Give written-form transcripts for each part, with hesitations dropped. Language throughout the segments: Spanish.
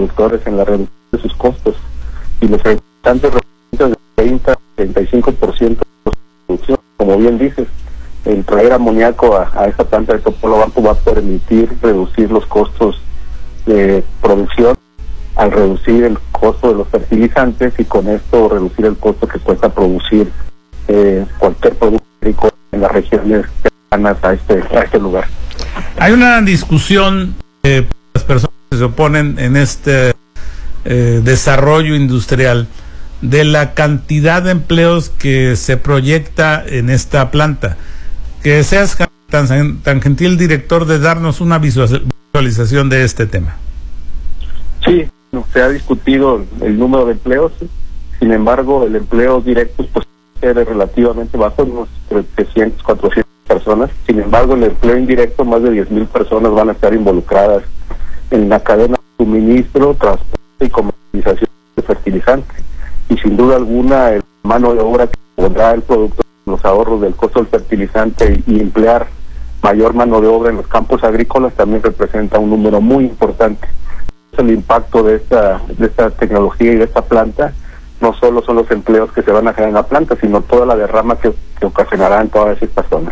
productores en la reducción de sus costos, y los fertilizantes representan del 30-35% de su producción. Como bien dices, el traer amoníaco a esta planta de Topolobampo va a permitir reducir los costos de producción al reducir el costo de los fertilizantes, y con esto reducir el costo que cuesta producir cualquier producto agrícola en las regiones cercanas a este lugar. Hay una discusión de las personas que se oponen en este desarrollo industrial de la cantidad de empleos que se proyecta en esta planta. Que seas tan gentil, director, de darnos una visualización de este tema. Sí, se ha discutido el número de empleos, sin embargo el empleo directo pues es relativamente bajo, unos 300, 400 personas. Sin embargo, el empleo indirecto, más de 10,000 personas van a estar involucradas en la cadena de suministro, transporte y comercialización de fertilizantes. Y sin duda alguna, el mano de obra que pondrá el producto, los ahorros del costo del fertilizante y emplear mayor mano de obra en los campos agrícolas también representa un número muy importante. El impacto de esta tecnología y de esta planta no solo son los empleos que se van a generar en la planta, sino toda la derrama que ocasionará en todas estas zonas.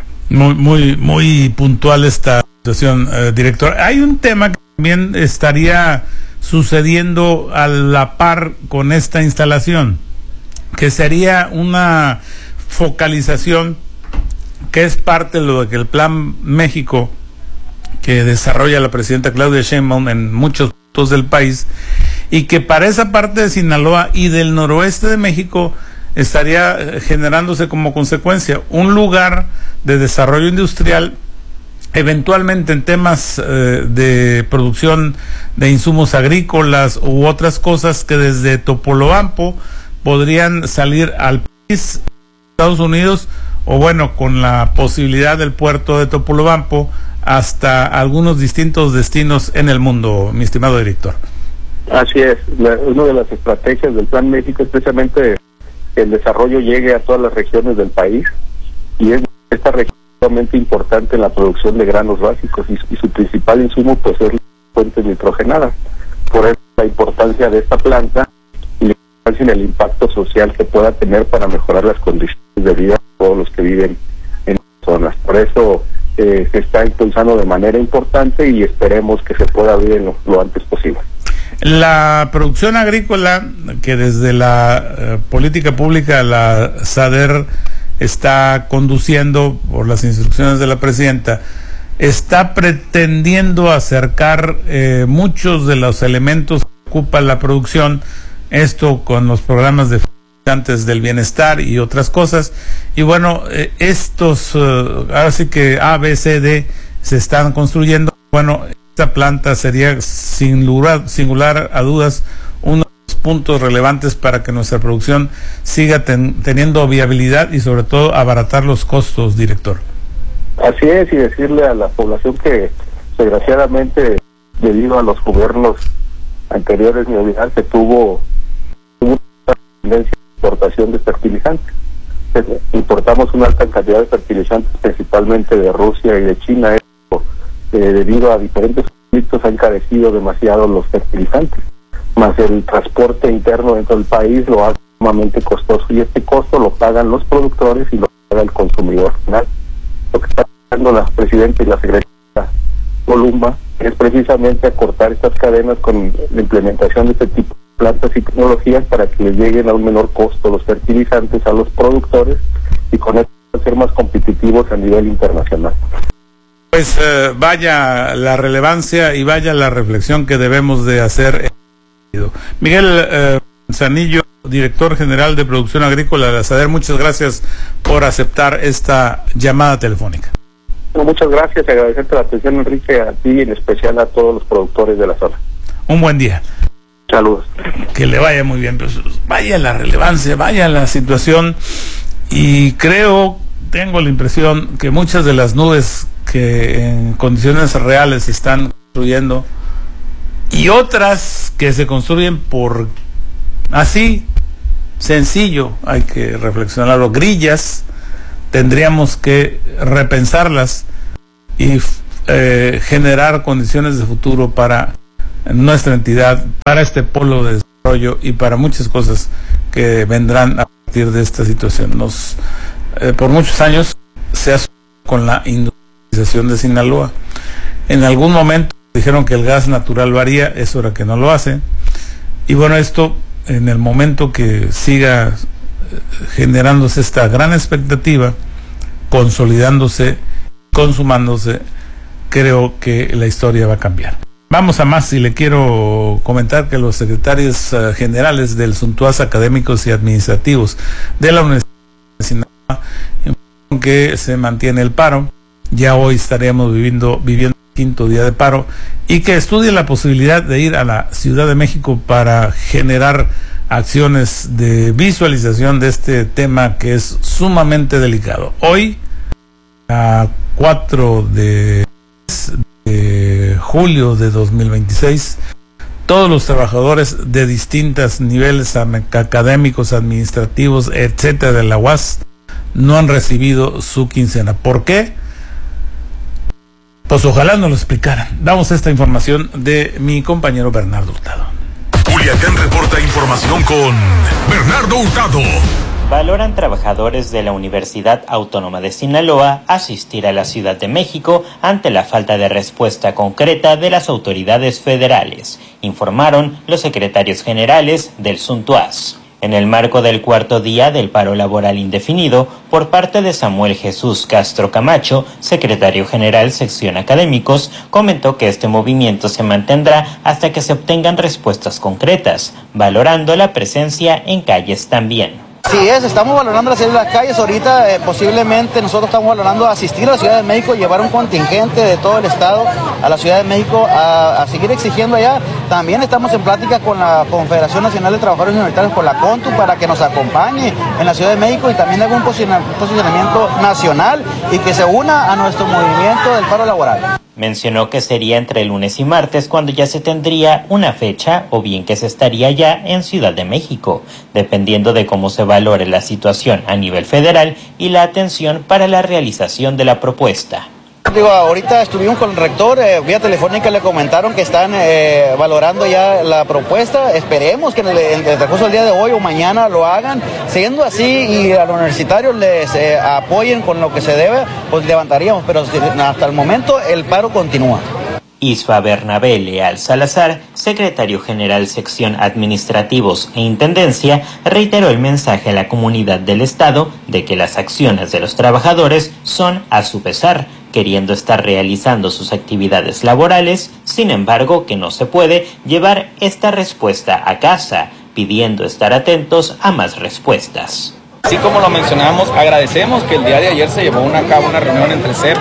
Muy puntual esta situación, director. Hay un tema que también estaría sucediendo a la par con esta instalación, que sería una focalización que es parte de lo que el Plan México que desarrolla la presidenta Claudia Sheinbaum en muchos puntos del país, y que para esa parte de Sinaloa y del noroeste de México estaría generándose como consecuencia un lugar de desarrollo industrial, eventualmente en temas de producción de insumos agrícolas u otras cosas que desde Topolobampo podrían salir al país, Estados Unidos, o bueno, con la posibilidad del puerto de Topolobampo hasta algunos distintos destinos en el mundo, mi estimado director. Así es, una de las estrategias del Plan México es precisamente que el desarrollo llegue a todas las regiones del país, y esta región es sumamente importante en la producción de granos básicos, y su principal insumo pues es la fuente nitrogenada. Por eso la importancia de esta planta y la importancia en el impacto social que pueda tener para mejorar las condiciones de vida de todos los que viven en las zonas. Por eso se está impulsando de manera importante y esperemos que se pueda abrir lo antes posible. La producción agrícola, que desde la política pública la SADER está conduciendo por las instrucciones de la presidenta, está pretendiendo acercar muchos de los elementos que ocupa la producción, esto con los programas de fertilizantes del bienestar y otras cosas, y bueno, estos ahora sí que A, B, C, D se están construyendo. Bueno, esta planta sería sin lugar a dudas uno de los puntos relevantes para que nuestra producción siga teniendo viabilidad y sobre todo abaratar los costos, director. Así es, y decirle a la población que desgraciadamente debido a los gobiernos anteriores neoliberales se tuvo una tendencia de importación de fertilizantes. Importamos una alta cantidad de fertilizantes principalmente de Rusia y de China. Debido a diferentes conflictos han encarecido demasiado los fertilizantes, más el transporte interno dentro del país lo hace sumamente costoso, y este costo lo pagan los productores y lo paga el consumidor final. Lo que está haciendo la presidenta y la secretaria Columba es precisamente acortar estas cadenas con la implementación de este tipo de plantas y tecnologías para que les lleguen a un menor costo los fertilizantes a los productores, y con esto ser más competitivos a nivel internacional. Pues vaya la relevancia y vaya la reflexión que debemos de hacer. Miguel Manzanillo, director general de Producción Agrícola de la SADER, muchas gracias por aceptar esta llamada telefónica. Muchas gracias, agradecerte la atención, Enrique, a ti y en especial a todos los productores de la zona. Un buen día. Saludos. Que le vaya muy bien, pues vaya la relevancia, vaya la situación, y tengo la impresión que muchas de las nubes que en condiciones reales se están construyendo y otras que se construyen por así sencillo, hay que reflexionarlo, grillas, tendríamos que repensarlas y generar condiciones de futuro para nuestra entidad, para este polo de desarrollo y para muchas cosas que vendrán a partir de esta situación. Por muchos años se ha con la industrialización de Sinaloa. En algún momento dijeron que el gas natural lo haría, es hora que no lo hace. Y bueno, esto en el momento que siga generándose esta gran expectativa, consolidándose, consumándose, creo que la historia va a cambiar. Vamos a más, y le quiero comentar que los secretarios generales del SUNTUAS académicos y administrativos de la Universidad de Sinaloa, que se mantiene el paro, ya hoy estaremos viviendo el quinto día de paro, y que estudie la posibilidad de ir a la Ciudad de México para generar acciones de visualización de este tema que es sumamente delicado. Hoy, a 4 de julio de 2026, todos los trabajadores de distintos niveles académicos, administrativos, etcétera, de la UAS no han recibido su quincena. ¿Por qué? Pues ojalá nos lo explicaran. Damos esta información de mi compañero Bernardo Hurtado. Culiacán reporta información con Bernardo Hurtado. Valoran trabajadores de la Universidad Autónoma de Sinaloa asistir a la Ciudad de México ante la falta de respuesta concreta de las autoridades federales, informaron los secretarios generales del SUNTUAS. En el marco del cuarto día del paro laboral indefinido, por parte de Samuel Jesús Castro Camacho, secretario general sección académicos, comentó que este movimiento se mantendrá hasta que se obtengan respuestas concretas, valorando la presencia en calles también. Sí, estamos valorando hacer las calles ahorita, posiblemente nosotros estamos valorando asistir a la Ciudad de México, llevar un contingente de todo el estado a la Ciudad de México a seguir exigiendo allá. También estamos en plática con la Confederación Nacional de Trabajadores Universitarios, con la CONTU, para que nos acompañe en la Ciudad de México y también haga un posicionamiento nacional y que se una a nuestro movimiento del paro laboral. Mencionó que sería entre lunes y martes cuando ya se tendría una fecha, o bien que se estaría ya en Ciudad de México, dependiendo de cómo se valore la situación a nivel federal y la atención para la realización de la propuesta. Ahorita estuvimos con el rector, vía telefónica le comentaron que están valorando ya la propuesta. Esperemos que en el transcurso del día de hoy o mañana lo hagan. Siendo así y a los universitarios les apoyen con lo que se debe, pues levantaríamos, pero hasta el momento el paro continúa. Isfa Bernabé Leal Salazar, secretario general sección administrativos e intendencia, reiteró el mensaje a la comunidad del estado de que las acciones de los trabajadores son a su pesar, queriendo estar realizando sus actividades laborales, sin embargo que no se puede llevar esta respuesta a casa, pidiendo estar atentos a más respuestas. Así como lo mencionamos, agradecemos que el día de ayer se llevó a cabo una reunión entre CEP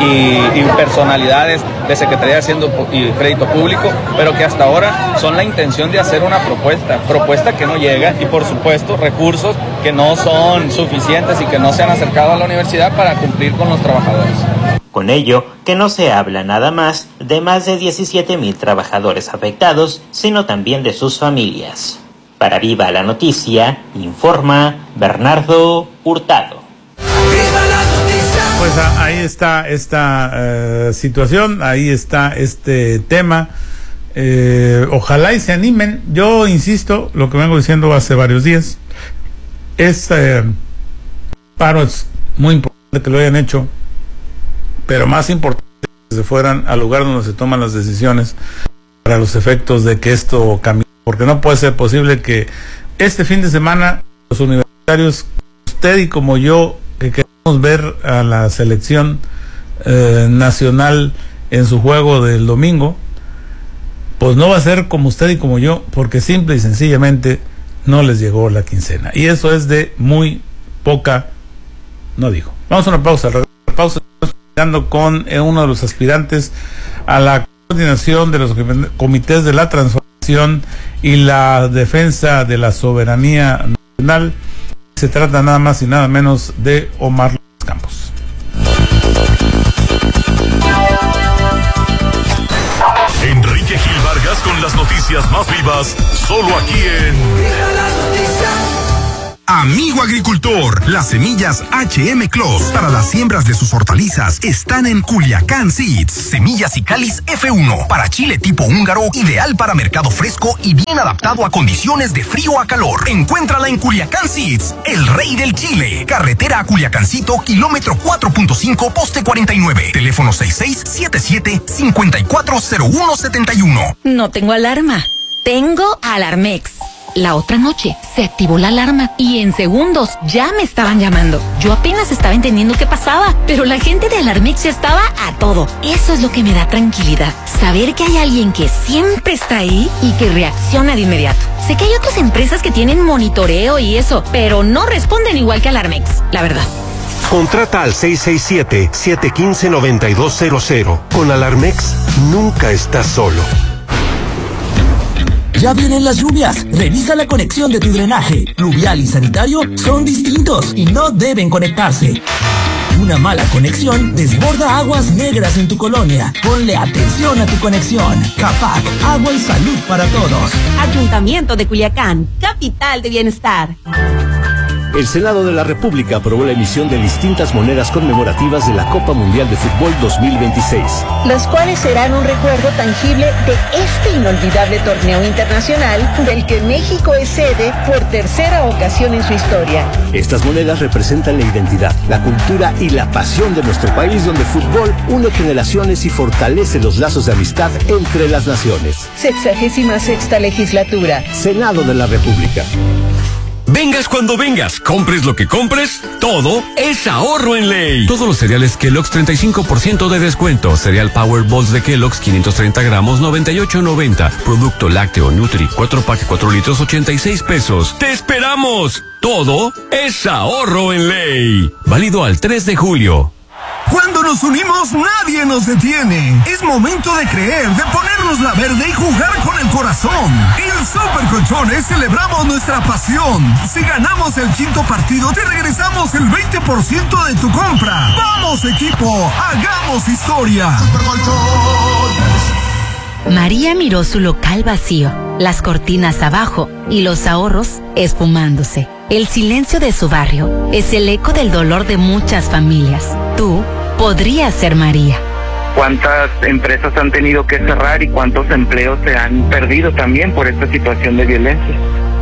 y personalidades de Secretaría de Hacienda y Crédito Público, pero que hasta ahora son la intención de hacer una propuesta que no llega y por supuesto recursos que no son suficientes y que no se han acercado a la universidad para cumplir con los trabajadores. Con ello, que no se habla nada más de 17,000 trabajadores afectados, sino también de sus familias. Para Viva la Noticia, informa Bernardo Hurtado. Pues ahí está esta situación, ahí está este tema. Ojalá y se animen. Yo insisto, lo que vengo diciendo hace varios días, este paro es muy importante que lo hayan hecho, pero más importante que se fueran al lugar donde se toman las decisiones para los efectos de que esto cambie. Porque no puede ser posible que este fin de semana los universitarios, usted y como yo, que queremos ver a la selección nacional en su juego del domingo, pues no va a ser como usted y como yo, porque simple y sencillamente no les llegó la quincena. Y eso es de muy poca, no digo. Vamos a una pausa. Estamos hablando con uno de los aspirantes a la coordinación de los comités de la transformación y la defensa de la soberanía nacional. Se trata nada más y nada menos de Omar López Campos. Enrique Gil Vargas con las noticias más vivas, solo aquí en Amigo agricultor, las semillas HM Clos para las siembras de sus hortalizas están en Culiacán Seeds. Semillas y cáliz F1 para chile tipo húngaro, ideal para mercado fresco y bien adaptado a condiciones de frío a calor. Encuéntrala en Culiacán Seeds, el rey del chile. Carretera a Culiacancito, kilómetro 4.5, poste 49. Teléfono 6677-540171. No tengo alarma. Tengo Alarmex. La otra noche se activó la alarma y en segundos ya me estaban llamando. Yo apenas estaba entendiendo qué pasaba, pero la gente de Alarmex ya estaba a todo. Eso es lo que me da tranquilidad. Saber que hay alguien que siempre está ahí y que reacciona de inmediato. Sé que hay otras empresas que tienen monitoreo y eso, pero no responden igual que Alarmex, la verdad. Contrata al 667-715-9200. Con Alarmex nunca estás solo. Ya vienen las lluvias. Revisa la conexión de tu drenaje. Pluvial y sanitario son distintos y no deben conectarse. Una mala conexión desborda aguas negras en tu colonia. Ponle atención a tu conexión. CAPAC, agua y salud para todos. Ayuntamiento de Culiacán, capital de bienestar. El Senado de la República aprobó la emisión de distintas monedas conmemorativas de la Copa Mundial de Fútbol 2026. Las cuales serán un recuerdo tangible de este inolvidable torneo internacional del que México es sede por tercera ocasión en su historia. Estas monedas representan la identidad, la cultura y la pasión de nuestro país, donde el fútbol une generaciones y fortalece los lazos de amistad entre las naciones. 66ª legislatura. Senado de la República. Vengas cuando vengas, compres lo que compres, todo es ahorro en ley. Todos los cereales Kellogg's 35% de descuento. Cereal Power Balls de Kellogg's 530 gramos 98.90. Producto lácteo Nutri 4 pack 4 litros 86 pesos. ¡Te esperamos! Todo es ahorro en ley. Válido al 3 de julio. Cuando nos unimos, nadie nos detiene. Es momento de creer, de ponernos la verde y jugar con el corazón. En Super Colchones celebramos nuestra pasión. Si ganamos el 5º partido, te regresamos el 20% de tu compra. ¡Vamos, equipo! ¡Hagamos historia! Super Colchones. María miró su local vacío, las cortinas abajo y los ahorros esfumándose. El silencio de su barrio es el eco del dolor de muchas familias. Tú podrías ser María. ¿Cuántas empresas han tenido que cerrar y cuántos empleos se han perdido también por esta situación de violencia?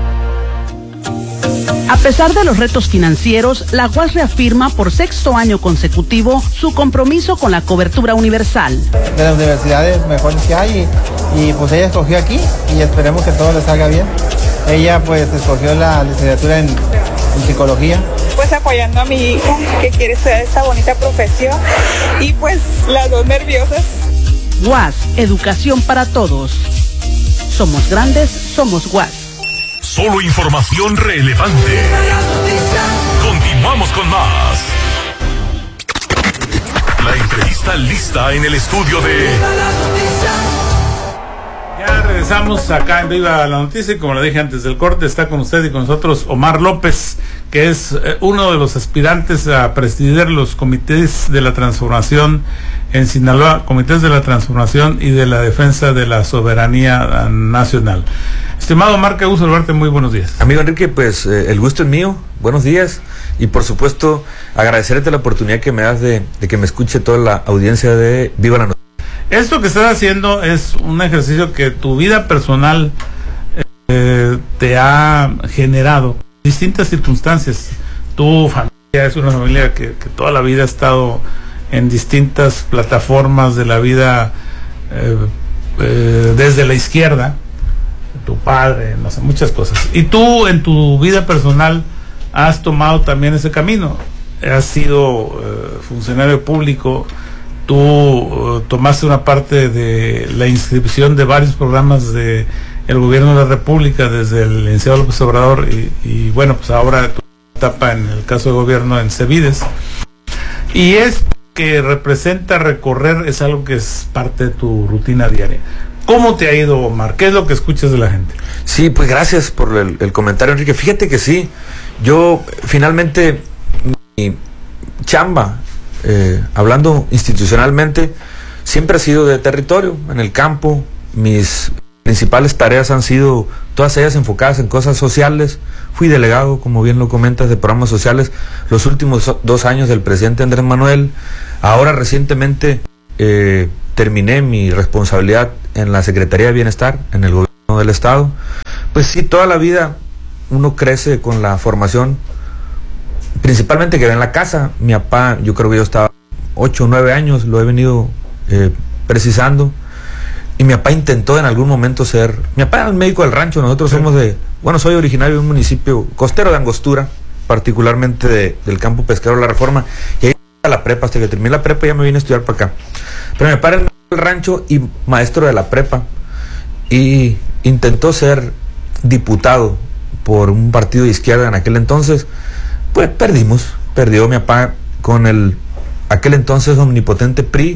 A pesar de los retos financieros, la UAS reafirma por 6º año consecutivo su compromiso con la cobertura universal. De las universidades mejores que hay y pues ella escogió aquí y esperemos que todo le salga bien. Ella pues escogió la licenciatura en psicología. Pues apoyando a mi hija que quiere estudiar esta bonita profesión y pues las dos nerviosas. UAS, educación para todos. Somos grandes, somos UAS. Solo información relevante. Continuamos con más. La entrevista lista en el estudio de... Ya regresamos acá en Viva la Noticia y como le dije antes del corte, está con usted y con nosotros Omar López, que es uno de los aspirantes a presidir los comités de la transformación en Sinaloa, comités de la transformación y de la defensa de la soberanía nacional. Estimado Omar, qué gusto saludarte, muy buenos días. Amigo Enrique, pues el gusto es mío, buenos días, y por supuesto agradecerte la oportunidad que me das de que me escuche toda la audiencia de Viva la Noticia. Esto que estás haciendo es un ejercicio que tu vida personal te ha generado distintas circunstancias. Tu familia es una familia que toda la vida ha estado en distintas plataformas de la vida, desde la izquierda, tu padre, no sé, muchas cosas. Y tú en tu vida personal has tomado también ese camino. Has sido funcionario público. Tú tomaste una parte de la inscripción de varios programas de el gobierno de la República desde el licenciado López Obrador y bueno, pues ahora tu etapa en el caso de gobierno en Cevides. Y es que representa recorrer, es algo que es parte de tu rutina diaria. ¿Cómo te ha ido, Omar? ¿Qué es lo que escuchas de la gente? Sí, pues gracias por el comentario, Enrique. Fíjate que sí, yo finalmente mi chamba, hablando institucionalmente, siempre ha sido de territorio, en el campo. Mis principales tareas han sido todas ellas enfocadas en cosas sociales. Fui delegado, como bien lo comentas, de programas sociales los últimos 2 años del presidente Andrés Manuel. Ahora recientemente terminé mi responsabilidad en la Secretaría de Bienestar, en el gobierno del estado. Pues sí, toda la vida uno crece con la formación, principalmente que ve en la casa. Mi papá, yo creo que yo estaba 8 o 9 años, lo he venido precisando. Y mi papá intentó en algún momento ser... Mi papá era el médico del rancho, nosotros somos soy originario de un municipio costero de Angostura, particularmente del campo pesquero La Reforma, y ahí a la prepa, hasta que terminé la prepa ya me vine a estudiar para acá. Pero mi papá era el médico del rancho y maestro de la prepa, y intentó ser diputado por un partido de izquierda en aquel entonces. Pues perdió mi papá con aquel entonces omnipotente PRI.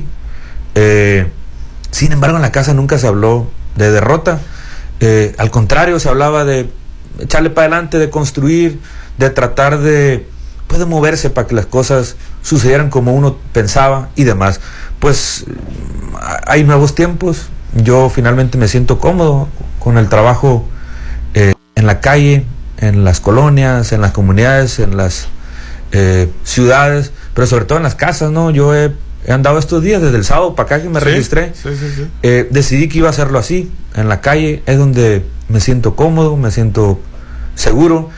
Sin embargo, en la casa nunca se habló de derrota, al contrario, se hablaba de echarle para adelante, de construir, de tratar de moverse para que las cosas sucedieran como uno pensaba y demás. Pues hay nuevos tiempos, yo finalmente me siento cómodo con el trabajo en la calle, en las colonias, en las comunidades, en las ciudades, pero sobre todo en las casas, ¿no? Yo he andado estos días, desde el sábado para acá que me registré. Decidí que iba a hacerlo así, en la calle, es donde me siento cómodo, me siento seguro,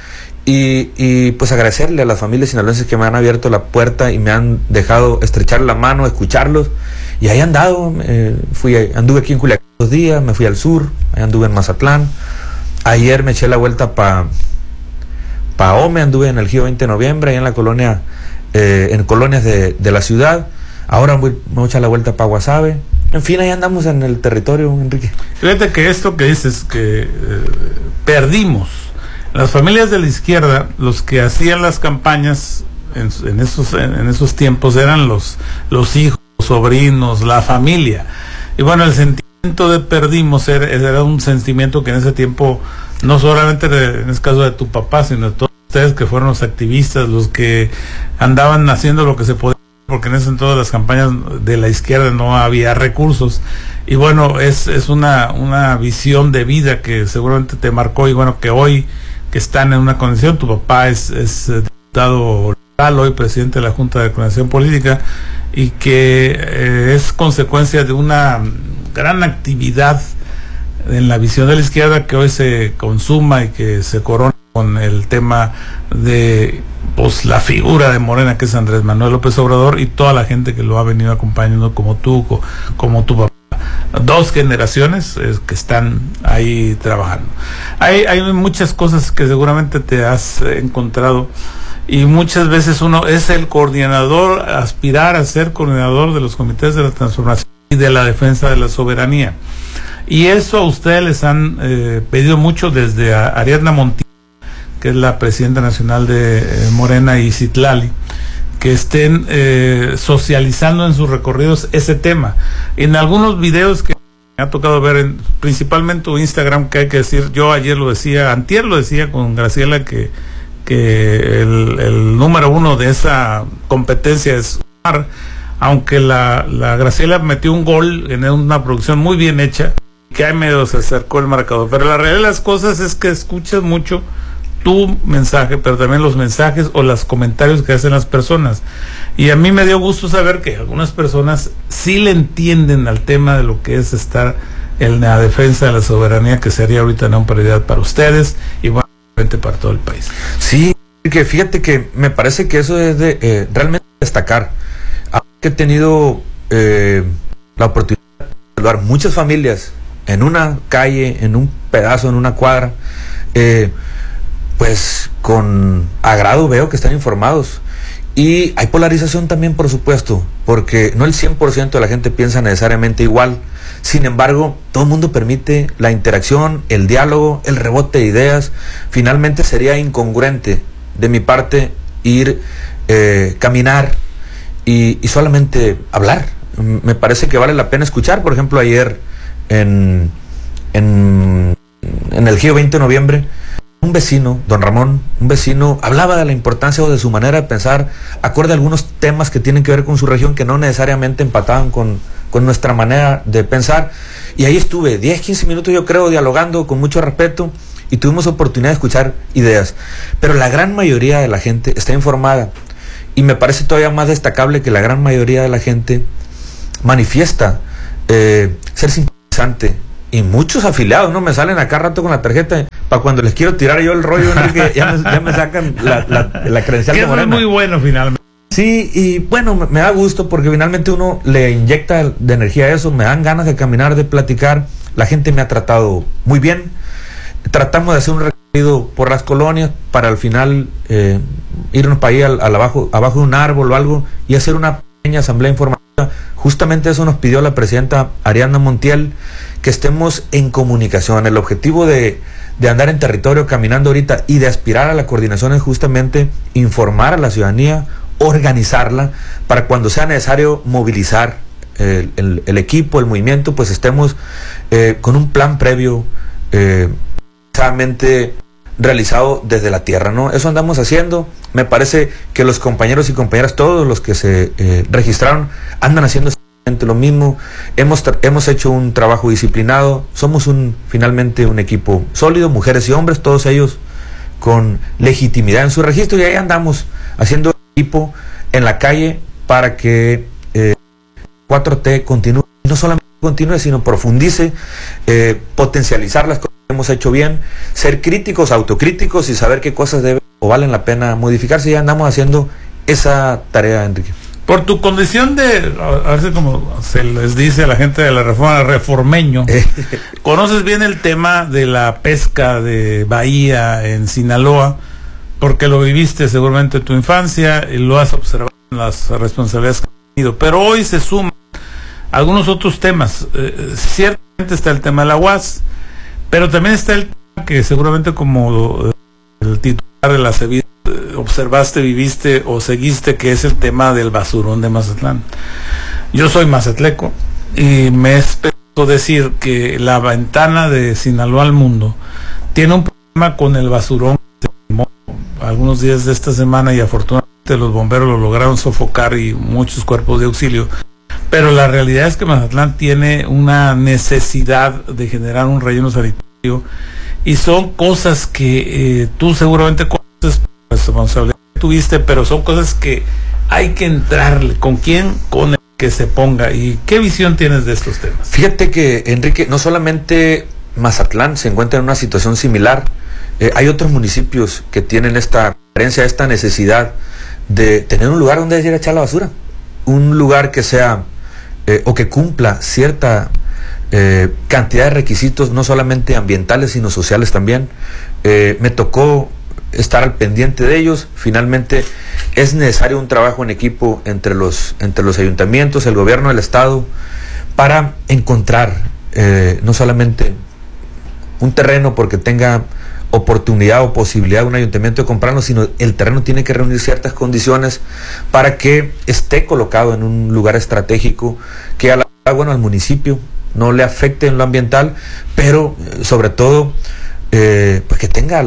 y pues agradecerle a las familias sinaloenses que me han abierto la puerta y me han dejado estrechar la mano, escucharlos, y ahí he andado. Anduve aquí en Culiacán 2 días, me fui al sur, ahí anduve en Mazatlán, ayer me eché la vuelta para Ome, anduve en el Giro 20 de noviembre, ahí en la colonia, en colonias de la ciudad. Ahora me voy a echar la vuelta para Guasave. En fin, ahí andamos en el territorio, Enrique. Fíjate que esto que dices, que perdimos. Las familias de la izquierda, los que hacían las campañas en esos tiempos eran los hijos, los sobrinos, la familia. Y bueno, el sentimiento de perdimos era un sentimiento que en ese tiempo, no solamente en el caso de tu papá, sino de todos ustedes que fueron los activistas, los que andaban haciendo lo que se podía, porque en ese entonces las campañas de la izquierda no había recursos. Y bueno, es una visión de vida que seguramente te marcó, y bueno, que hoy que están en una condición, tu papá es diputado local, hoy presidente de la Junta de Coordinación Política, y que es consecuencia de una gran actividad en la visión de la izquierda que hoy se consuma y que se corona con el tema de la figura de Morena, que es Andrés Manuel López Obrador, y toda la gente que lo ha venido acompañando, como tú, como tu papá. 2 generaciones que están ahí trabajando. Hay muchas cosas que seguramente te has encontrado, y muchas veces uno es el coordinador, aspirar a ser coordinador de los comités de la transformación y de la defensa de la soberanía. Y eso a ustedes les han pedido mucho desde Ariadna Montiel, que es la presidenta nacional de Morena, y Citlali, que estén socializando en sus recorridos ese tema. En algunos videos que me ha tocado ver, principalmente tu Instagram, que hay que decir, yo ayer lo decía, antier lo decía con Graciela, que el número 1 de esa competencia es Omar, aunque la Graciela metió un gol en una producción muy bien hecha, que ahí medio se acercó el marcador, pero la realidad de las cosas es que escuchas mucho tu mensaje, pero también los mensajes o los comentarios que hacen las personas, y a mí me dio gusto saber que algunas personas sí le entienden al tema de lo que es estar en la defensa de la soberanía, que sería ahorita una prioridad para ustedes y bueno, para todo el país. Sí, que fíjate que me parece que eso es de realmente destacar. He tenido la oportunidad de saludar muchas familias en una calle, en un pedazo, en una cuadra, pues con agrado veo que están informados. Y hay polarización también, por supuesto, porque no el 100% de la gente piensa necesariamente igual. Sin embargo, todo el mundo permite la interacción, el diálogo, el rebote de ideas. Finalmente sería incongruente de mi parte ir, caminar y solamente hablar. Me parece que vale la pena escuchar. Por ejemplo, ayer en el Giro 20 de noviembre, un vecino, don Ramón, hablaba de la importancia o de su manera de pensar, acorde a algunos temas que tienen que ver con su región, que no necesariamente empataban con nuestra manera de pensar. Y ahí estuve 10, 15 minutos, yo creo, dialogando con mucho respeto. y tuvimos oportunidad de escuchar ideas, pero la gran mayoría de la gente está informada, y me parece todavía más destacable que la gran mayoría de la gente manifiesta ser simpatizante, y muchos afiliados, ¿no? Me salen acá rato con la tarjeta para cuando les quiero tirar yo el rollo, Enrique, ya me sacan la credencial de Morena. Que es muy bueno finalmente. Sí, y bueno, me da gusto porque finalmente uno le inyecta de energía a eso, me dan ganas de caminar, de platicar. La gente me ha tratado muy bien. Tratamos de hacer un recorrido por las colonias para al final irnos para ahí abajo de un árbol o algo y hacer una pequeña asamblea informativa. Justamente eso nos pidió la presidenta Ariadna Montiel, que estemos en comunicación. El objetivo de andar en territorio caminando ahorita y de aspirar a la coordinación es justamente informar a la ciudadanía, organizarla, para cuando sea necesario movilizar el equipo, el movimiento, pues estemos con un plan previo realizado desde la tierra, ¿no? Eso andamos haciendo. Me parece que los compañeros y compañeras, todos los que se registraron, andan haciendo exactamente lo mismo. Hemos hecho un trabajo disciplinado. Somos finalmente un equipo sólido, mujeres y hombres, todos ellos con legitimidad en su registro, y ahí andamos haciendo equipo en la calle para que 4T continúe, no solamente continúe, sino profundice, potencializar las cosas que hemos hecho bien, ser críticos, autocríticos y saber qué cosas deben o valen la pena modificarse. Ya andamos haciendo esa tarea, Enrique. Por tu condición de, a veces como se les dice a la gente de la Reforma, reformeño, conoces bien el tema de la pesca de bahía en Sinaloa, porque lo viviste seguramente en tu infancia y lo has observado en las responsabilidades que has tenido. Pero hoy se suman algunos otros temas. Ciertamente está el tema de la UAS, pero también está el tema que seguramente como el titular de la CEVID observaste, viviste o seguiste, que es el tema del basurón de Mazatlán. Yo soy mazatleco y me espero decir que la ventana de Sinaloa al mundo tiene un problema con el basurón. Algunos días de esta semana y afortunadamente los bomberos lo lograron sofocar y muchos cuerpos de auxilio, pero la realidad es que Mazatlán tiene una necesidad de generar un relleno sanitario, y son cosas que tú seguramente conoces por responsabilidad que tuviste, pero son cosas que hay que entrarle. ¿Con quién? Con el que se ponga. ¿Y qué visión tienes de estos temas? Fíjate que, Enrique, no solamente Mazatlán se encuentra en una situación similar. Hay otros municipios que tienen esta carencia, esta necesidad de tener un lugar donde ir a echar la basura, un lugar que sea o que cumpla cierta cantidad de requisitos, no solamente ambientales sino sociales también. Me tocó estar al pendiente de ellos. Finalmente es necesario un trabajo en equipo entre los ayuntamientos, el gobierno del estado, para encontrar no solamente un terreno porque tenga oportunidad o posibilidad de un ayuntamiento de comprarlo, sino el terreno tiene que reunir ciertas condiciones para que esté colocado en un lugar estratégico que al municipio no le afecte en lo ambiental, pero sobre todo pues que tenga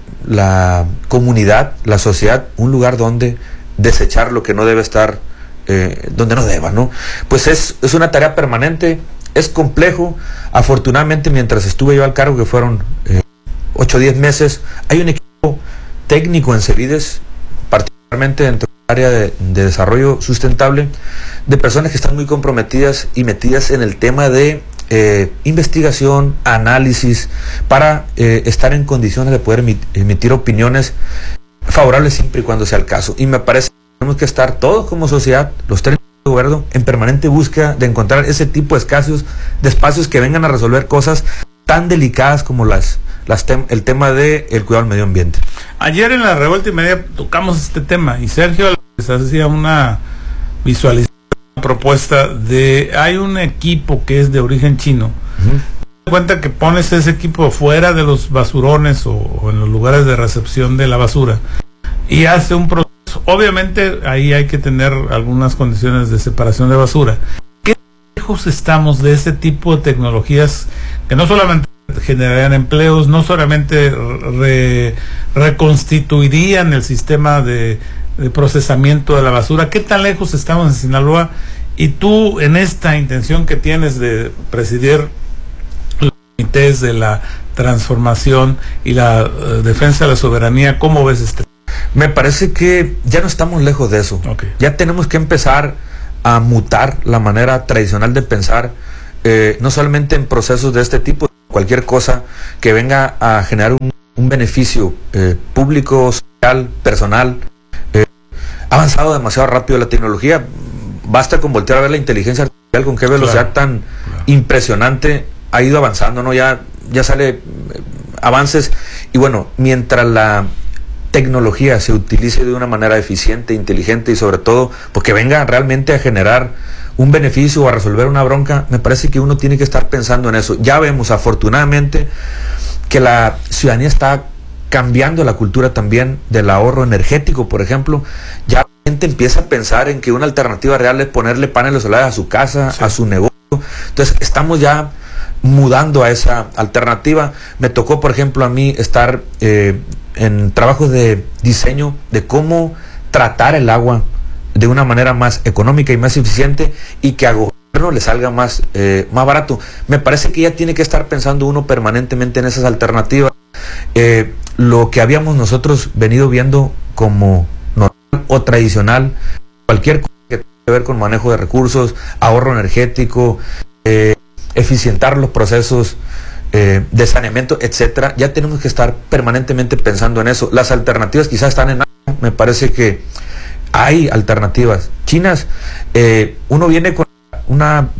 la comunidad, la sociedad, un lugar donde desechar lo que no debe estar, donde no deba, ¿no? Pues es una tarea permanente, es complejo. Afortunadamente, mientras estuve yo al cargo, que fueron 8 o 10 meses, hay un equipo técnico en CEVIDES, particularmente dentro del área de desarrollo sustentable, de personas que están muy comprometidas y metidas en el tema de investigación, análisis, para estar en condiciones de poder emitir opiniones favorables siempre y cuando sea el caso. Y me parece que tenemos que estar todos como sociedad, los técnicos de gobierno, en permanente búsqueda de encontrar ese tipo de espacios que vengan a resolver cosas tan delicadas como el tema del cuidado del medio ambiente. Ayer en la Revuelta y Media tocamos este tema y Sergio les hacía una visualización, una propuesta de, hay un equipo que es de origen chino. Te cuenta que pones ese equipo fuera de los basurones o en los lugares de recepción de la basura y hace un proceso. Obviamente ahí hay que tener algunas condiciones de separación de basura. ¿Qué lejos estamos de ese tipo de tecnologías que no solamente generarían empleos, no solamente reconstituirían el sistema de procesamiento de la basura? ¿Qué tan lejos estamos en Sinaloa? Y tú, en esta intención que tienes de presidir los comités de la transformación y la defensa de la soberanía. ¿Cómo ves este? Me parece que ya no estamos lejos de eso. Okay. Ya tenemos que empezar a mutar la manera tradicional de pensar, no solamente en procesos de este tipo, cualquier cosa que venga a generar un beneficio público, social, personal. Ha avanzado demasiado rápido la tecnología. Basta con voltear a ver la inteligencia artificial, con qué velocidad tan impresionante ha ido avanzando, ¿no? Ya sale avances. Y bueno, mientras la tecnología se utilice de una manera eficiente, inteligente y sobre todo porque venga realmente a generar un beneficio o a resolver una bronca, me parece que uno tiene que estar pensando en eso. Ya vemos afortunadamente que la ciudadanía está cambiando la cultura también del ahorro energético, por ejemplo. Ya la gente empieza a pensar en que una alternativa real es ponerle paneles solares a su casa, a su negocio. Entonces estamos ya mudando a esa alternativa. Me tocó, por ejemplo, a mí estar en trabajos de diseño de cómo tratar el agua de una manera más económica y más eficiente y que a gobierno le salga más barato. Me parece que ya tiene que estar pensando uno permanentemente en esas alternativas. Lo que habíamos nosotros venido viendo como normal o tradicional, cualquier cosa que tenga que ver con manejo de recursos, ahorro energético, eficientar los procesos de saneamiento, etcétera, ya tenemos que estar permanentemente pensando en eso. Las alternativas quizás están en algo. Me parece que hay alternativas chinas. Uno viene con una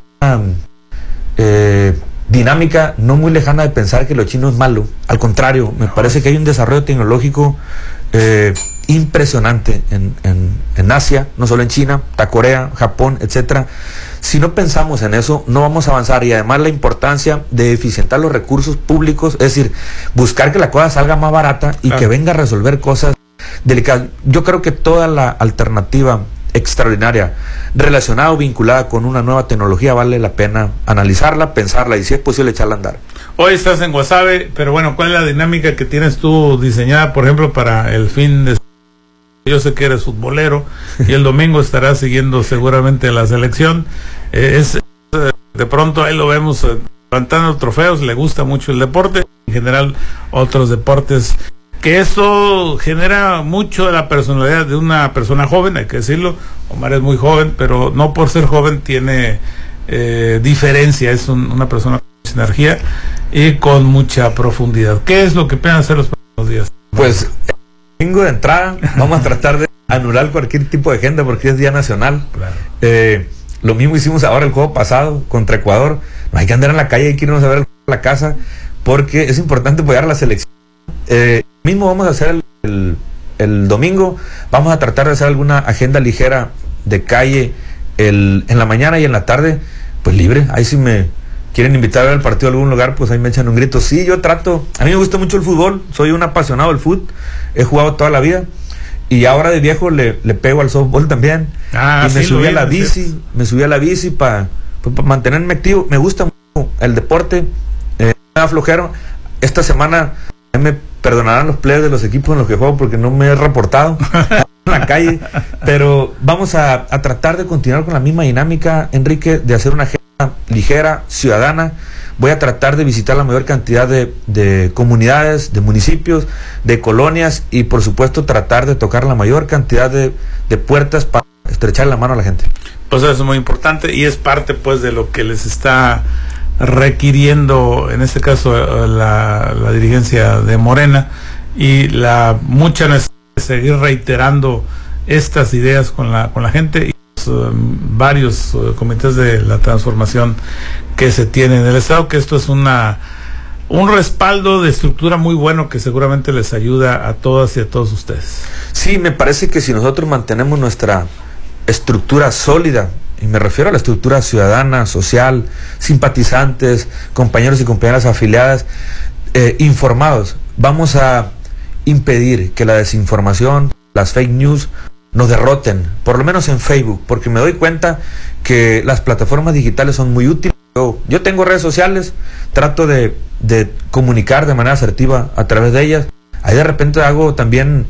dinámica no muy lejana de pensar que lo chino es malo. Al contrario, me parece que hay un desarrollo tecnológico impresionante en Asia, no solo en China, está Corea, Japón, etcétera. Si no pensamos en eso, no vamos a avanzar. Y además la importancia de eficientar los recursos públicos, es decir, buscar que la cosa salga más barata y que venga a resolver cosas delicadas. Yo creo que toda la alternativa extraordinaria relacionada o vinculada con una nueva tecnología vale la pena analizarla, pensarla y si es posible echarla a andar. Hoy estás en Guasave, pero bueno, ¿cuál es la dinámica que tienes tú diseñada, por ejemplo, para el fin de... Yo sé que eres futbolero y el domingo estarás siguiendo seguramente la selección. De pronto ahí lo vemos levantando trofeos, le gusta mucho el deporte, en general otros deportes, que eso genera mucho de la personalidad de una persona joven, hay que decirlo. Omar es muy joven, pero no por ser joven tiene diferencia, es una persona con mucha energía y con mucha profundidad. ¿Qué es lo que piensan hacer los próximos días? Pues domingo de entrada vamos a tratar de anular cualquier tipo de agenda porque es día nacional. Claro. Lo mismo hicimos ahora el juego pasado contra Ecuador. No hay que andar en la calle, hay que irnos a ver el juego a la casa porque es importante apoyar a la selección. Mismo vamos a hacer el domingo, vamos a tratar de hacer alguna agenda ligera de calle en la mañana y en la tarde, pues libre. Ahí si me quieren invitar a ver el partido a algún lugar, pues ahí me echan un grito. Sí, yo trato, a mí me gusta mucho el fútbol, soy un apasionado del fútbol, he jugado toda la vida y ahora de viejo le pego al softball también. Y me subí a la bici, para mantenerme activo. Me gusta mucho el deporte, me da flojero. Esta semana me perdonarán los players de los equipos en los que juego porque no me he reportado en la calle, pero vamos a tratar de continuar con la misma dinámica, Enrique, de hacer una agenda ligera, ciudadana. Voy a tratar de visitar la mayor cantidad de comunidades, de municipios, de colonias y por supuesto tratar de tocar la mayor cantidad de puertas para estrechar la mano a la gente. Pues eso es muy importante y es parte pues de lo que les está requiriendo en este caso la dirigencia de Morena y la mucha necesidad de seguir reiterando estas ideas con la gente y varios comités de la transformación que se tiene en el estado, que esto es un respaldo de estructura muy bueno que seguramente les ayuda a todas y a todos ustedes. Sí, me parece que si nosotros mantenemos nuestra estructura sólida, y me refiero a la estructura ciudadana, social, simpatizantes, compañeros y compañeras afiliadas, informados, vamos a impedir que la desinformación, las fake news nos derroten, por lo menos en Facebook, porque me doy cuenta que las plataformas digitales son muy útiles. Yo tengo redes sociales, trato de comunicar de manera asertiva a través de ellas. Ahí de repente hago también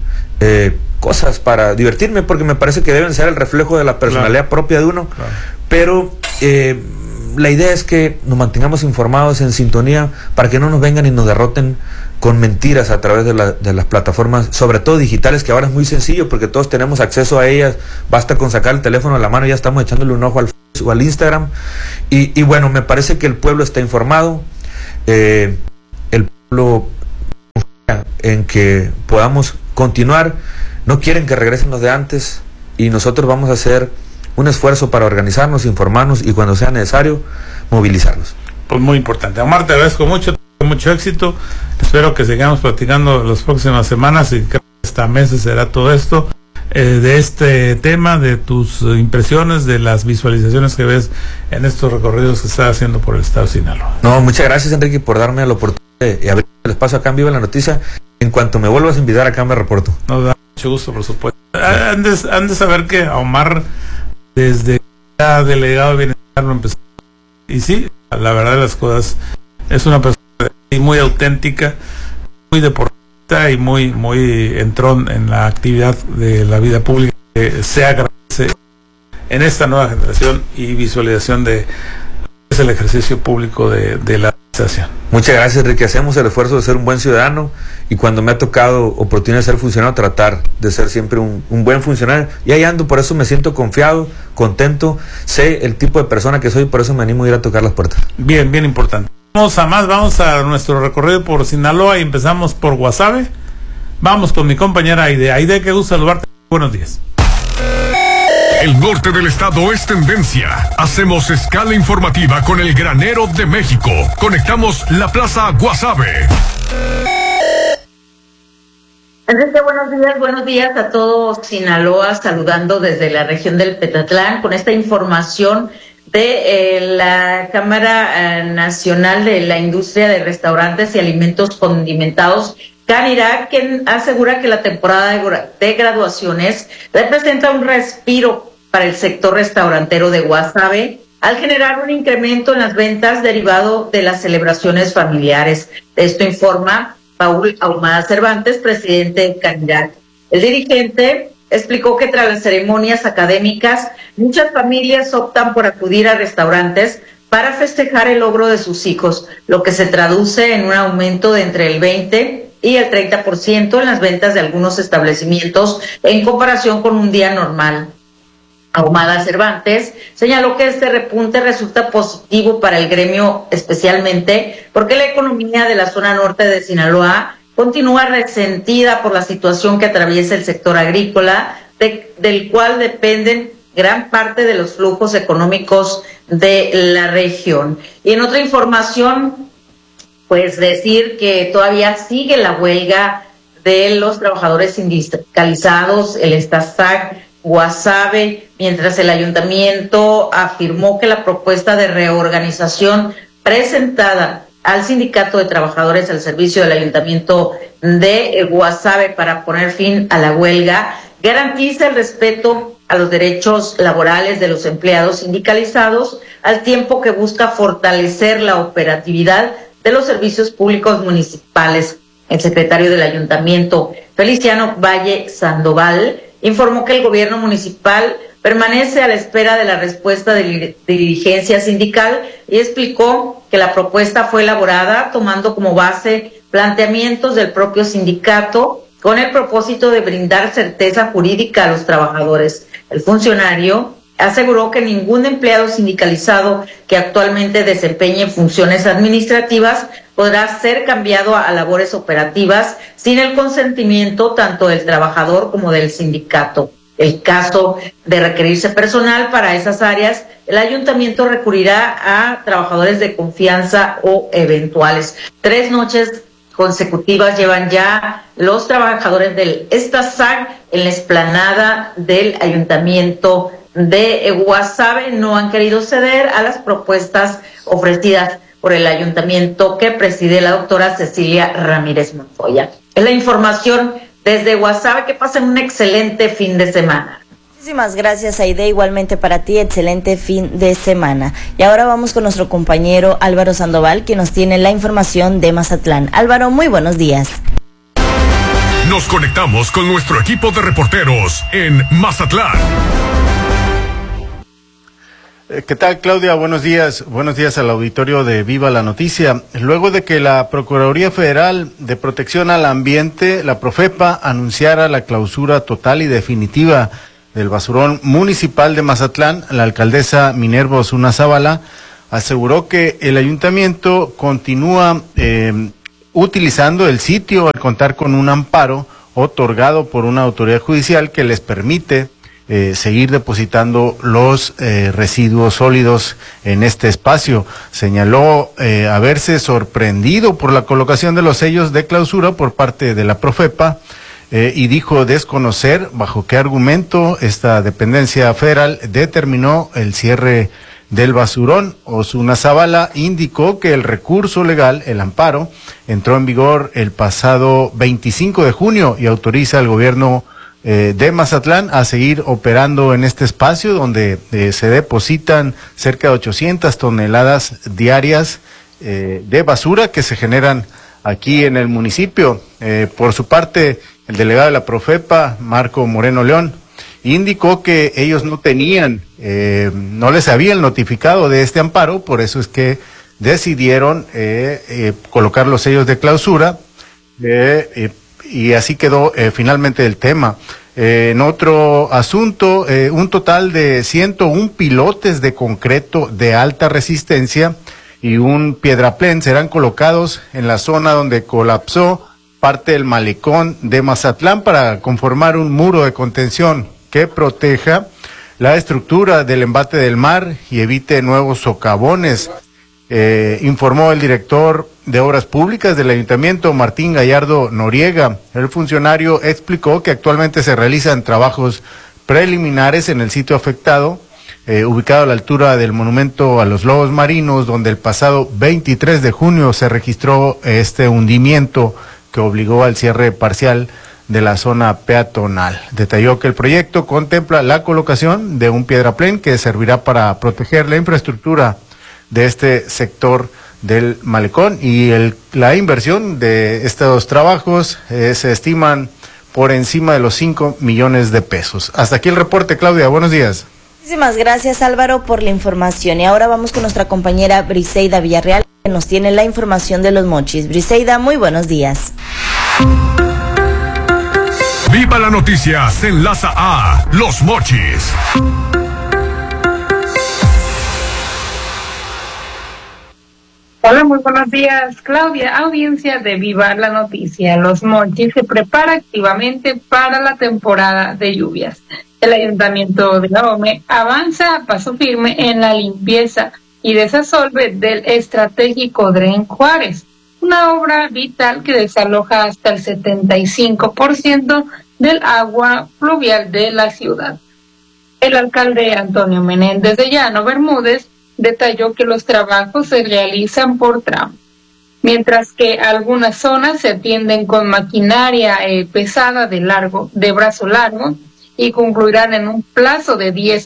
cosas para divertirme, porque me parece que deben ser el reflejo de la personalidad propia de uno, pero la idea es que nos mantengamos informados, en sintonía, para que no nos vengan y nos derroten con mentiras a través de las plataformas, sobre todo digitales, que ahora es muy sencillo porque todos tenemos acceso a ellas. Basta con sacar el teléfono a la mano y ya estamos echándole un ojo al Facebook o al Instagram. Y bueno, me parece que el pueblo está informado, el pueblo confía en que podamos continuar. No quieren que regresen los de antes y nosotros vamos a hacer un esfuerzo para organizarnos, informarnos y cuando sea necesario movilizarnos. Pues muy importante. Omar, te agradezco mucho éxito. Espero que sigamos platicando las próximas semanas y creo que hasta meses será todo esto, de este tema, de tus impresiones, de las visualizaciones que ves en estos recorridos que estás haciendo por el estado de Sinaloa. No, muchas gracias, Enrique, por darme la oportunidad de abrir el espacio acá en Viva la Noticia. En cuanto me vuelvas a invitar acá me reporto. Nos da mucho gusto, por supuesto. Han de saber que a Omar, desde ya delegado de bienestar, lo empezó. Y sí, la verdad de las cosas, es una persona muy auténtica, muy deportista y muy entró en la actividad de la vida pública. Se agradece en esta nueva generación y visualización de el ejercicio público de la administración. Muchas gracias, Enrique. Hacemos el esfuerzo de ser un buen ciudadano y cuando me ha tocado oportunidad de ser funcionario, tratar de ser siempre un buen funcionario. Y ahí ando, por eso me siento confiado, contento, sé el tipo de persona que soy, por eso me animo a ir a tocar las puertas. Bien importante. Vamos a nuestro recorrido por Sinaloa y empezamos por Guasave. Vamos con mi compañera Aide. Aide, qué gusto saludarte. Buenos días. El norte del estado es tendencia. Hacemos escala informativa con el granero de México. Conectamos la plaza Guasave. Enrique, buenos días a todos Sinaloa, saludando desde la región del Petatlán con esta información de la Cámara Nacional de la Industria de Restaurantes y Alimentos Condimentados, Canirac, quien asegura que la temporada de graduaciones representa un respiro para el sector restaurantero de Guasave, al generar un incremento en las ventas derivado de las celebraciones familiares. De esto informa Paul Ahumada Cervantes, presidente de Canirac. El dirigente explicó que tras las ceremonias académicas, muchas familias optan por acudir a restaurantes para festejar el logro de sus hijos, lo que se traduce en un aumento de entre el 20 y el 30% en las ventas de algunos establecimientos en comparación con un día normal. Ahumada Cervantes señaló que este repunte resulta positivo para el gremio, especialmente porque la economía de la zona norte de Sinaloa continúa resentida por la situación que atraviesa el sector agrícola, del cual dependen gran parte de los flujos económicos de la región. Y en otra información, pues decir que todavía sigue la huelga de los trabajadores sindicalizados, el Estazac Guasave, mientras el ayuntamiento afirmó que la propuesta de reorganización presentada al Sindicato de Trabajadores al servicio del Ayuntamiento de Guasave para poner fin a la huelga garantiza el respeto a los derechos laborales de los empleados sindicalizados, al tiempo que busca fortalecer la operatividad de los servicios públicos municipales. El secretario del Ayuntamiento, Feliciano Valle Sandoval, informó que el gobierno municipal permanece a la espera de la respuesta de dirigencia sindical y explicó que la propuesta fue elaborada tomando como base planteamientos del propio sindicato con el propósito de brindar certeza jurídica a los trabajadores. El funcionario aseguró que ningún empleado sindicalizado que actualmente desempeñe funciones administrativas podrá ser cambiado a labores operativas sin el consentimiento tanto del trabajador como del sindicato. El caso de requerirse personal para esas áreas, el ayuntamiento recurrirá a trabajadores de confianza o eventuales. 3 noches consecutivas llevan ya los trabajadores del Estazac en la explanada del ayuntamiento de Guasave. No han querido ceder a las propuestas ofrecidas por el ayuntamiento que preside la doctora Cecilia Ramírez Montoya. Es la información desde Guasave. Que pasen un excelente fin de semana. Muchísimas gracias, Aide. Igualmente para ti, excelente fin de semana. Y ahora vamos con nuestro compañero Álvaro Sandoval, que nos tiene la información de Mazatlán. Álvaro, muy buenos días. Nos conectamos con nuestro equipo de reporteros en Mazatlán. ¿Qué tal, Claudia? Buenos días. Buenos días al auditorio de Viva la Noticia. Luego de que la Procuraduría Federal de Protección al Ambiente, la Profepa, anunciara la clausura total y definitiva del basurón municipal de Mazatlán, la alcaldesa Minerva Osuna Zavala aseguró que el ayuntamiento continúa utilizando el sitio al contar con un amparo otorgado por una autoridad judicial que les permite seguir depositando los residuos sólidos en este espacio. Señaló haberse sorprendido por la colocación de los sellos de clausura por parte de la Profepa y dijo desconocer bajo qué argumento esta dependencia federal determinó el cierre del basurón. Osuna Zavala indicó que el recurso legal, el amparo, entró en vigor el pasado 25 de junio y autoriza al gobierno de Mazatlán a seguir operando en este espacio donde se depositan cerca de 800 toneladas diarias de basura que se generan aquí en el municipio. Por su parte, el delegado de la Profepa, Marco Moreno León, indicó que ellos no tenían, no les habían notificado de este amparo, por eso es que decidieron colocar los sellos de clausura y así quedó finalmente el tema. En otro asunto, un total de 101 pilotes de concreto de alta resistencia y un piedraplén serán colocados en la zona donde colapsó parte del malecón de Mazatlán para conformar un muro de contención que proteja la estructura del embate del mar y evite nuevos socavones. Informó el director de Obras Públicas del Ayuntamiento, Martín Gallardo Noriega. El funcionario explicó que actualmente se realizan trabajos preliminares en el sitio afectado, ubicado a la altura del monumento a los lobos marinos, donde el pasado 23 de junio se registró este hundimiento que obligó al cierre parcial de la zona peatonal. Detalló que el proyecto contempla la colocación de un piedraplén que servirá para proteger la infraestructura de este sector del malecón y la inversión de estos trabajos se estiman por encima de los 5 millones de pesos. Hasta aquí el reporte, Claudia. Buenos días. Muchísimas gracias, Álvaro, por la información. Y ahora vamos con nuestra compañera Briseida Villarreal, que nos tiene la información de Los Mochis. Briseida, muy buenos días. Viva la Noticia se enlaza a Los Mochis. Hola, muy buenos días, Claudia. Audiencia de Viva la Noticia. Los Mochis se prepara activamente para la temporada de lluvias. El Ayuntamiento de Ahome avanza a paso firme en la limpieza y desasolve del estratégico Dren Juárez, una obra vital que desaloja hasta el 75% del agua fluvial de la ciudad. El alcalde Antonio Menéndez de Llano Bermúdez detalló que los trabajos se realizan por tramos, mientras que algunas zonas se atienden con maquinaria pesada de brazo largo y concluirán en un plazo de 10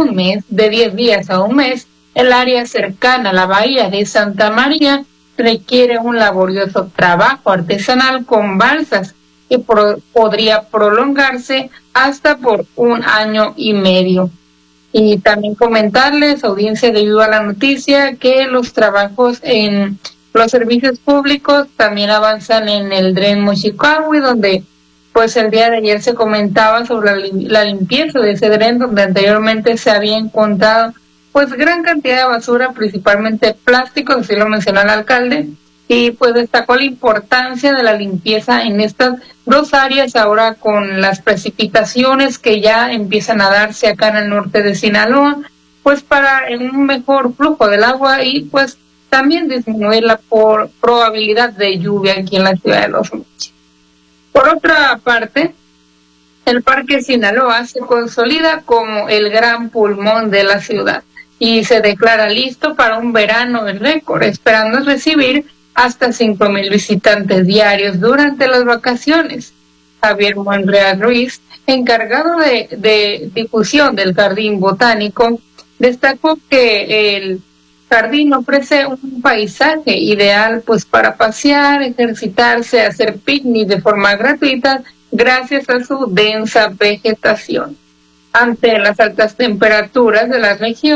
días a un mes. El área cercana a la bahía de Santa María requiere un laborioso trabajo artesanal con balsas que podría prolongarse hasta por 1 año y medio. Y también comentarles, audiencia de Viva la Noticia, que los trabajos en los servicios públicos también avanzan en el Dren Mochicahui, donde pues el día de ayer se comentaba sobre la limpieza de ese dren, donde anteriormente se había encontrado pues gran cantidad de basura, principalmente plástico, así lo mencionó el alcalde, y pues destacó la importancia de la limpieza en estas dos áreas ahora con las precipitaciones que ya empiezan a darse acá en el norte de Sinaloa, pues para un mejor flujo del agua y pues también disminuir la probabilidad de lluvia aquí en la ciudad de Los Mochis. Por otra parte, el Parque Sinaloa se consolida como el gran pulmón de la ciudad y se declara listo para un verano de récord, esperando recibir hasta 5,000 visitantes diarios durante las vacaciones. Javier Monreal Ruiz, encargado de difusión del Jardín Botánico, destacó que el jardín ofrece un paisaje ideal pues para pasear, ejercitarse, hacer picnic de forma gratuita gracias a su densa vegetación. Ante las altas temperaturas de la región,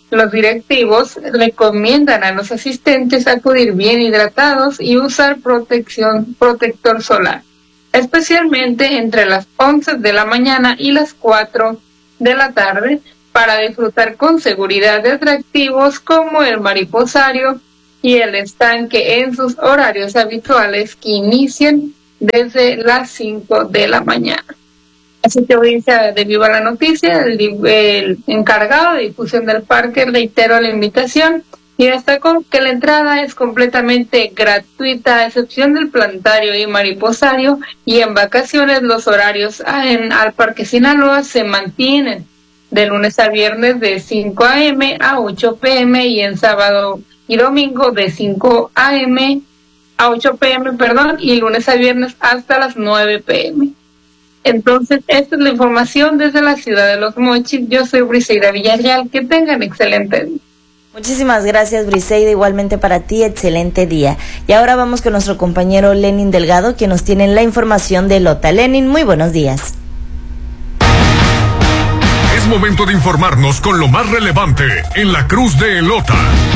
Los directivos recomiendan a los asistentes acudir bien hidratados y usar protector solar, especialmente entre las 11 de la mañana y las 4 de la tarde, para disfrutar con seguridad de atractivos como el mariposario y el estanque en sus horarios habituales, que inician desde las 5 de la mañana. Así que, audiencia de Viva la Noticia, el encargado de difusión del parque reiteró la invitación y destacó que la entrada es completamente gratuita, a excepción del planetario y mariposario, y en vacaciones los horarios al Parque Sinaloa se mantienen de lunes a viernes de 5 a.m. a 8 p.m. y en sábado y domingo de 5 a.m. a 8 p.m., y lunes a viernes hasta las 9 p.m. Entonces, esta es la información desde la ciudad de Los Mochis. Yo soy Briseida Villarreal. Que tengan excelente día. Muchísimas gracias, Briseida. Igualmente para ti, excelente día. Y ahora vamos con nuestro compañero Lenin Delgado, quien nos tiene la información de Lota. Lenin, muy buenos días. Es momento de informarnos con lo más relevante en la Cruz de Elota.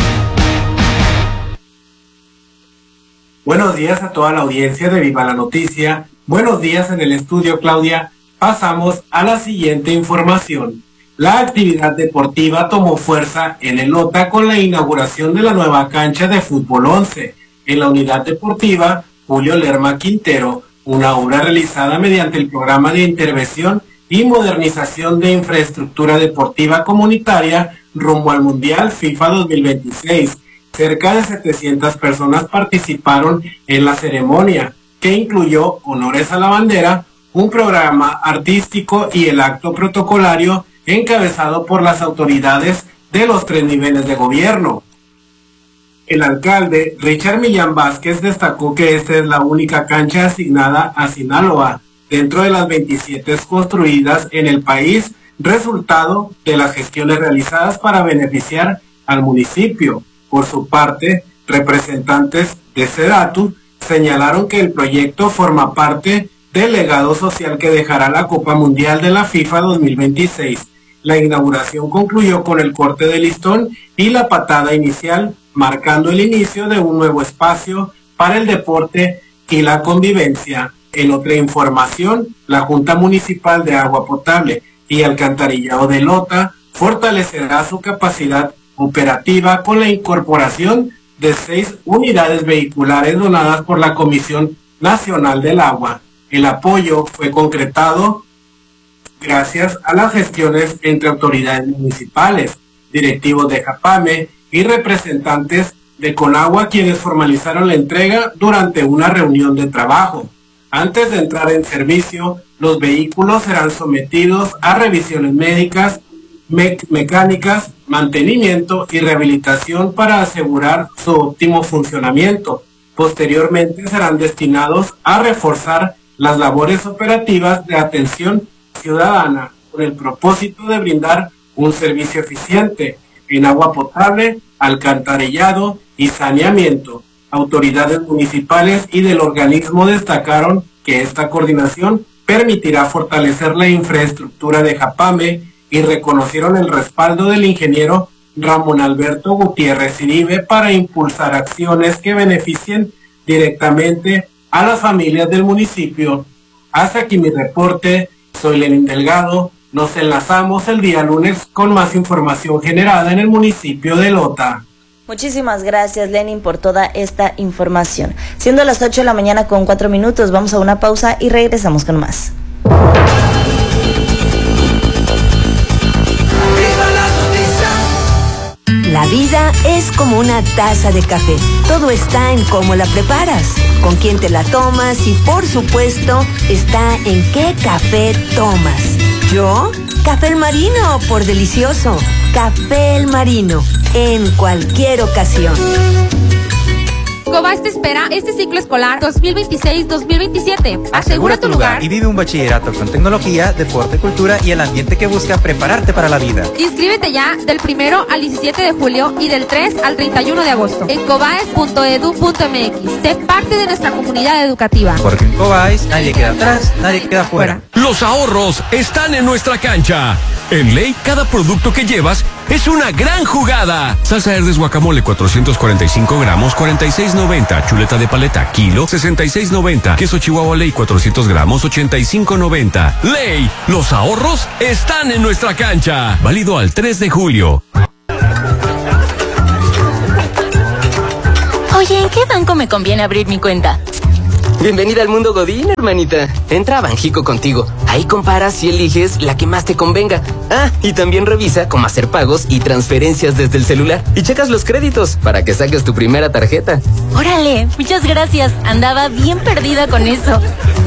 Buenos días a toda la audiencia de Viva la Noticia. Buenos días en el estudio, Claudia. Pasamos a la siguiente información. La actividad deportiva tomó fuerza en Elota con la inauguración de la nueva cancha de fútbol 11 en la unidad deportiva Julio Lerma Quintero, una obra realizada mediante el programa de intervención y modernización de infraestructura deportiva comunitaria rumbo al Mundial FIFA 2026. Cerca de 700 personas participaron en la ceremonia, que incluyó honores a la bandera, un programa artístico y el acto protocolario encabezado por las autoridades de los 3 niveles de gobierno. El alcalde Richard Millán Vázquez destacó que esta es la única cancha asignada a Sinaloa dentro de las 27 construidas en el país, resultado de las gestiones realizadas para beneficiar al municipio. Por su parte, representantes de Sedatu señalaron que el proyecto forma parte del legado social que dejará la Copa Mundial de la FIFA 2026. La inauguración concluyó con el corte de listón y la patada inicial, marcando el inicio de un nuevo espacio para el deporte y la convivencia. En otra información, la Junta Municipal de Agua Potable y Alcantarillado de Elota fortalecerá su capacidad operativa con la incorporación de 6 unidades vehiculares donadas por la Comisión Nacional del Agua. El apoyo fue concretado gracias a las gestiones entre autoridades municipales, directivos de Japame y representantes de Conagua, quienes formalizaron la entrega durante una reunión de trabajo. Antes de entrar en servicio, los vehículos serán sometidos a revisiones médicas, mecánicas, mantenimiento y rehabilitación para asegurar su óptimo funcionamiento. Posteriormente serán destinados a reforzar las labores operativas de atención ciudadana con el propósito de brindar un servicio eficiente en agua potable, alcantarillado y saneamiento. Autoridades municipales y del organismo destacaron que esta coordinación permitirá fortalecer la infraestructura de Japame y reconocieron el respaldo del ingeniero Ramón Alberto Gutiérrez Iribe para impulsar acciones que beneficien directamente a las familias del municipio. Hasta aquí mi reporte, soy Lenin Delgado. Nos enlazamos el día lunes con más información generada en el municipio de Elota. Muchísimas gracias, Lenin, por toda esta información. Siendo las 8 de la mañana con 4 minutos, vamos a una pausa y regresamos con más. La vida es como una taza de café. Todo está en cómo la preparas, con quién te la tomas y, por supuesto, está en qué café tomas. ¿Yo? Café El Marino, por delicioso. Café El Marino, en cualquier ocasión. Cobás te espera este ciclo escolar 2026-2027. Asegura tu lugar y vive un bachillerato con tecnología, deporte, cultura y el ambiente que busca prepararte para la vida. Inscríbete ya del 1 al 17 de julio y del 3 al 31 de agosto en cobaes.edu.mx. Sé parte de nuestra comunidad educativa. Porque en Cobáis nadie queda atrás, nadie queda fuera. Los ahorros están en nuestra cancha. En Ley, cada producto que llevas es una gran jugada. Salsa Herdes guacamole 445 gramos, 46.90. Chuleta de paleta, kilo, 66.90. Queso Chihuahua Ley 400 gramos, 85.90. Ley, los ahorros están en nuestra cancha. Válido al 3 de julio. Oye, ¿en qué banco me conviene abrir mi cuenta? Bienvenida al mundo Godín, hermanita. Entra a Banjico Contigo. Ahí comparas y eliges la que más te convenga. Ah, y también revisa cómo hacer pagos y transferencias desde el celular. Y checas los créditos para que saques tu primera tarjeta. Órale, muchas gracias. Andaba bien perdida con eso.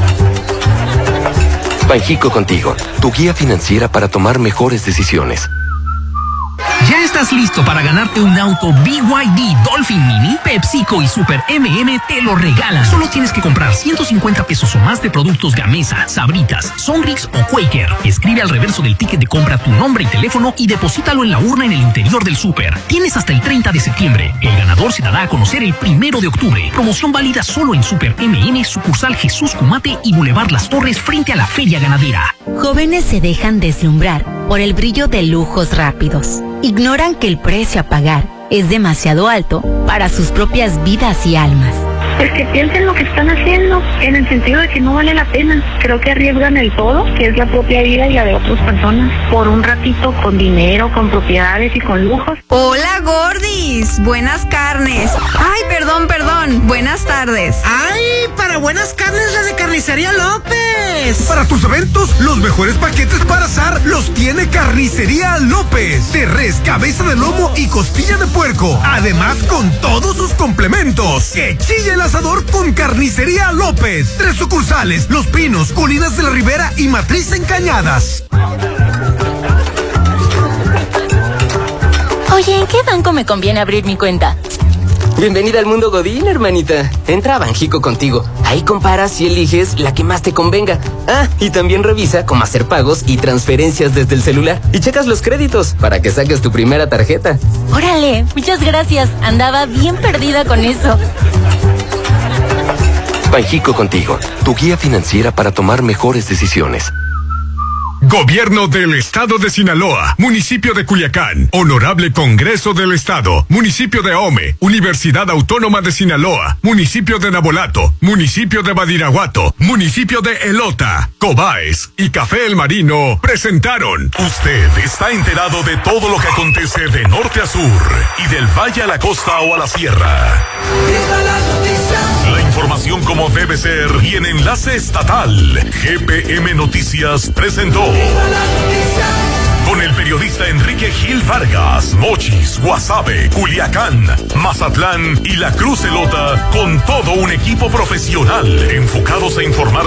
Banjico Contigo, tu guía financiera para tomar mejores decisiones. ¿Ya estás listo para ganarte un auto BYD Dolphin Mini? PepsiCo y Super MM te lo regalan. Solo tienes que comprar 150 pesos o más de productos Gamesa, Sabritas, Sonrix o Quaker. Escribe al reverso del ticket de compra tu nombre y teléfono y deposítalo en la urna en el interior del súper. Tienes hasta el 30 de septiembre. El ganador se dará a conocer el 1 de octubre. Promoción válida solo en Super MM, sucursal Jesús Cumate y Boulevard Las Torres frente a la Feria Ganadera. Jóvenes se dejan deslumbrar por el brillo de lujos rápidos. Ignoran que el precio a pagar es demasiado alto para sus propias vidas y almas. Pues que piensen lo que están haciendo, en el sentido de que no vale la pena. Creo que arriesgan el todo, que es la propia vida y la de otras personas, por un ratito con dinero, con propiedades y con lujos. Hola, gordis, buenas carnes. Ay, perdón, buenas tardes. Ay, para buenas carnes la de Carnicería López. Para tus eventos, los mejores paquetes para asar los tiene Carnicería López. De res, cabeza de lomo y costilla de puerco. Además, con todos sus complementos. Que chille el asador con Carnicería López. 3 sucursales: Los Pinos, Colinas de la Ribera y Matriz en Cañadas. Oye, ¿en qué banco me conviene abrir mi cuenta? Bienvenida al mundo Godín, hermanita. Entra a Banjico Contigo. Ahí comparas y eliges la que más te convenga. Ah, y también revisa cómo hacer pagos y transferencias desde el celular. Y checas los créditos para que saques tu primera tarjeta. Órale, muchas gracias. Andaba bien perdida con eso. Banjico Contigo, tu guía financiera para tomar mejores decisiones. Gobierno del Estado de Sinaloa, Municipio de Culiacán, Honorable Congreso del Estado, Municipio de Ahome, Universidad Autónoma de Sinaloa, Municipio de Nabolato, Municipio de Badiraguato, Municipio de Elota, Cobáez y Café El Marino presentaron. Usted está enterado de todo lo que acontece de norte a sur y del valle a la costa o a la sierra. La información como debe ser y en enlace estatal. GPM Noticias presentó. Con el periodista Enrique Gil Vargas, Mochis, Guasave, Culiacán, Mazatlán y La Cruz Elota, con todo un equipo profesional enfocados a informar